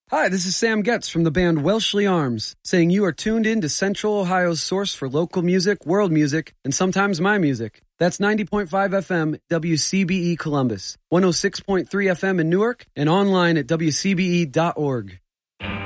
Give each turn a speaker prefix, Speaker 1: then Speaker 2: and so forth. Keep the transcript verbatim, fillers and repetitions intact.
Speaker 1: Hi, this is Sam Getz from the band Welshly Arms, saying you are tuned in to Central Ohio's source for local music, world music, and sometimes my music. That's ninety point five F M, W C B E Columbus, one oh six point three F M in Newark, and online at W C B E dot org.